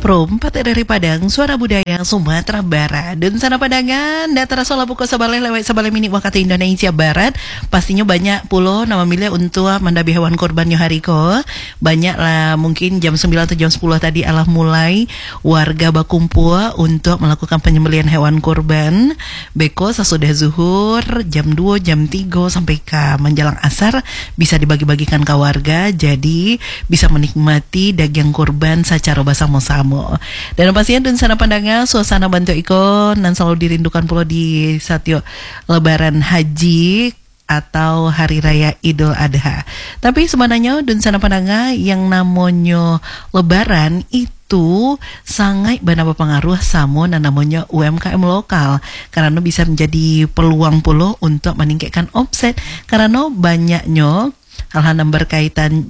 Pro 4 dari Padang, Suara Budaya Sumatera Barat. Dan sana Padangan, datara sola pukul sabale lewat sabale minit waktu Indonesia Barat. Pastinya banyak pulau nama milih untuk mendabi hewan korban hariko. Banyak lah, mungkin jam 9 atau jam 10 tadi alah mulai warga bakumpul untuk melakukan penyembelihan hewan korban. Beko sesudah zuhur jam 2, jam 3 sampai ke menjelang asar bisa dibagi-bagikan ke warga. Jadi bisa menikmati daging korban secara bersama-sama. Dan pastinya dan sana pandangan suasana bantu ikon dan selalu dirindukan pula di saat yuk lebaran haji atau hari raya Idul Adha. Tapi sebenarnya dan sana pandangan yang namanya lebaran itu sangat berpengaruh sama namanya UMKM lokal karena bisa menjadi peluang pula untuk meningkatkan omset karena banyaknya hal-hal yang berkaitan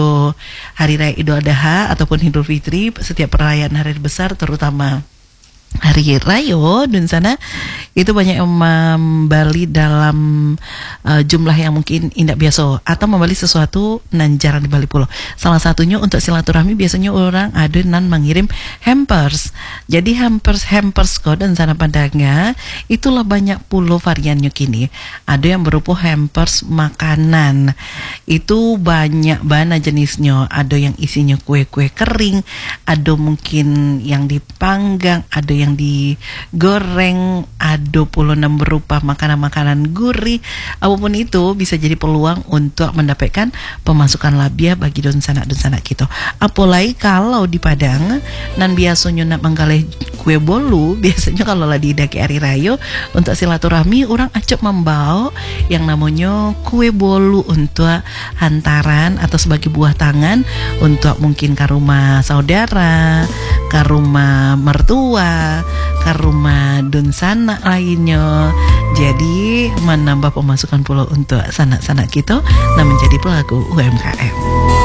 hari raya Idul Adha ataupun Idul Fitri, setiap perayaan hari besar terutama hari raya dan sana itu banyak yang membeli dalam jumlah yang mungkin tidak biasa atau membeli sesuatu nan jarang dibeli pula. Salah satunya untuk silaturahmi biasanya orang ada nan mengirim hampers. Jadi hampers kok dan sana pandangnya itulah banyak pula variannya kini. Ada yang berupa hampers makanan. Itu banyak banget jenisnya. Ada yang isinya kue-kue kering, ada mungkin yang dipanggang, ada yang digoreng, ada pula yang berupa makanan-makanan gurih. Apapun itu bisa jadi peluang untuk mendapatkan pemasukan labiah bagi don sanak kita. Apalagi kalau di Padang nan biasanya nak menggalih kue bolu, biasanya kalau lagi daki hari raya untuk silaturahmi orang acap membawa yang namanya kue bolu untuk hantaran atau sebagai buah tangan untuk mungkin ke rumah saudara, ke rumah mertua, ke rumah don sanak lainnya. Jadi menambah pemasukan pula untuk sanak-sanak kita dan menjadi pelaku UMKM.